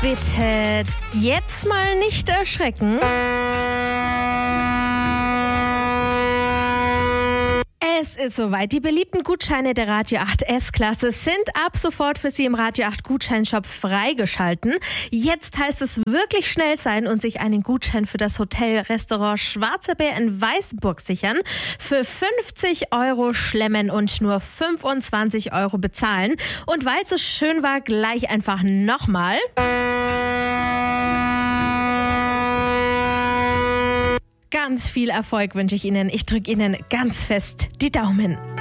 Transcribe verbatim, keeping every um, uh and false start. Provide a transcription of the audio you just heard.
Bitte jetzt mal nicht erschrecken. Es ist soweit. Die beliebten Gutscheine der Radio acht S-Klasse sind ab sofort für Sie im Radio acht Gutscheinshop freigeschalten. Jetzt heißt es wirklich schnell sein und sich einen Gutschein für das Hotel Restaurant Schwarzer Bär in Weißenburg sichern. Für fünfzig Euro schlemmen und nur fünfundzwanzig Euro bezahlen. Und weil es so schön war, gleich einfach nochmal. Ganz viel Erfolg wünsche ich Ihnen. Ich drücke Ihnen ganz fest die Daumen.